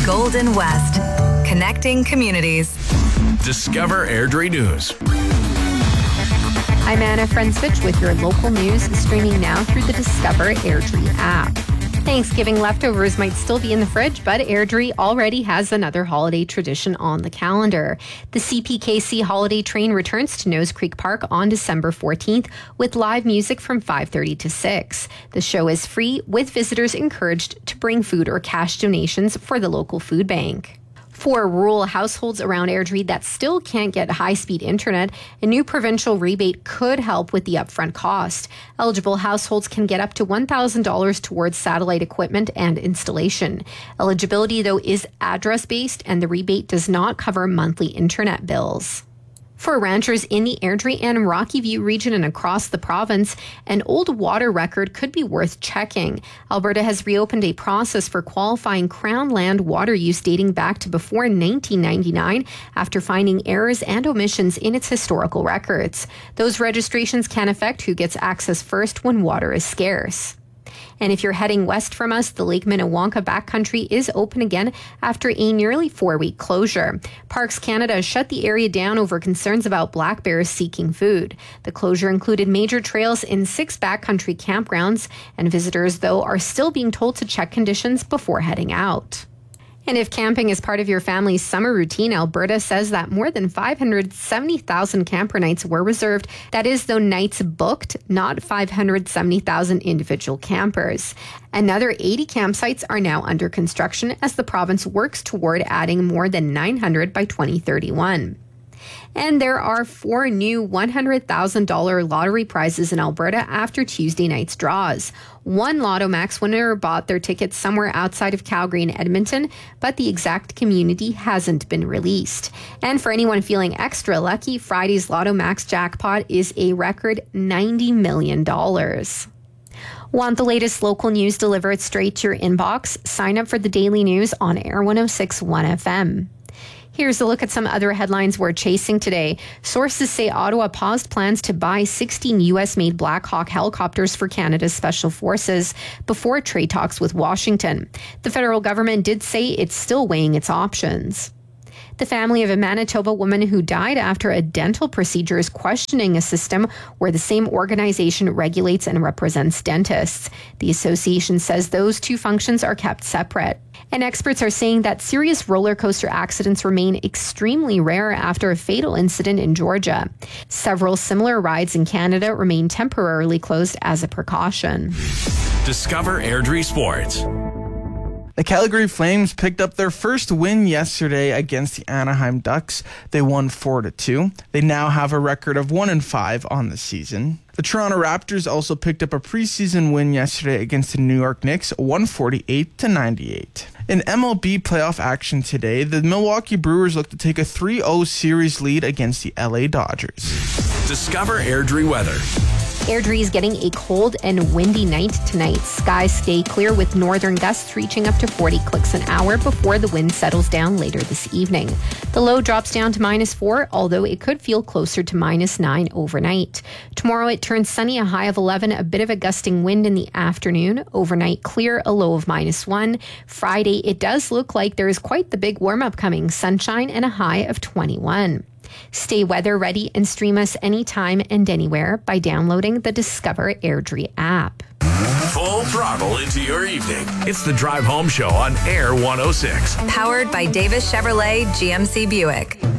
Golden West. Connecting communities. Discover Airdrie News. I'm Anna Frensvich with your local news, streaming now through the Discover Airdrie app. Thanksgiving leftovers might still be in the fridge, but Airdrie already has another holiday tradition on the calendar. The CPKC holiday train returns to Nose Creek Park on December 14th with live music from 5:30 to 6. The show is free, with visitors encouraged to bring food or cash donations for the local food bank. For rural households around Airdrie that still can't get high-speed internet, a new provincial rebate could help with the upfront cost. Eligible households can get up to $1,000 towards satellite equipment and installation. Eligibility, though, is address-based, and the rebate does not cover monthly internet bills. For ranchers in the Airdrie and Rocky View region and across the province, an old water record could be worth checking. Alberta has reopened a process for qualifying Crown land water use dating back to before 1999 after finding errors and omissions in its historical records. Those registrations can affect who gets access first when water is scarce. And if you're heading west from us, the Lake Minnewanka backcountry is open again after a nearly 4-week closure. Parks Canada shut the area down over concerns about black bears seeking food. The closure included major trails in 6 backcountry campgrounds, and visitors, though, are still being told to check conditions before heading out. And if camping is part of your family's summer routine, Alberta says that more than 570,000 camper nights were reserved. That is, though, nights booked, not 570,000 individual campers. Another 80 campsites are now under construction as the province works toward adding more than 900 by 2031. And there are 4 new $100,000 lottery prizes in Alberta after Tuesday night's draws. One Lotto Max winner bought their tickets somewhere outside of Calgary and Edmonton, but the exact community hasn't been released. And for anyone feeling extra lucky, Friday's Lotto Max jackpot is a record $90 million. Want the latest local news delivered straight to your inbox? Sign up for the Daily News on Air 106.1 FM. Here's a look at some other headlines we're chasing today. Sources say Ottawa paused plans to buy 16 U.S.-made Black Hawk helicopters for Canada's Special Forces before trade talks with Washington. The federal government did say it's still weighing its options. The family of a Manitoba woman who died after a dental procedure is questioning a system where the same organization regulates and represents dentists. The association says those two functions are kept separate. And experts are saying that serious roller coaster accidents remain extremely rare after a fatal incident in Georgia. Several similar rides in Canada remain temporarily closed as a precaution. Discover Airdrie Sports. The Calgary Flames picked up their first win yesterday against the Anaheim Ducks. They won 4-2. They now have a record of 1-5 on the season. The Toronto Raptors also picked up a preseason win yesterday against the New York Knicks, 148-98. In MLB playoff action today, the Milwaukee Brewers look to take a 3-0 series lead against the LA Dodgers. Discover Airdrie weather. Airdrie is getting a cold and windy night tonight. Skies stay clear with northern gusts reaching up to 40 clicks an hour before the wind settles down later this evening. The low drops down to -4, although it could feel closer to -9 overnight. Tomorrow it turns sunny, a high of 11, a bit of a gusting wind in the afternoon. Overnight clear, a low of -1. Friday it does look like there is quite the big warm-up coming. Sunshine and a high of 21. Stay weather ready and stream us anytime and anywhere by downloading the Discover Airdrie app. Full throttle into your evening. It's the Drive Home Show on Air 106. Powered by Davis Chevrolet GMC Buick.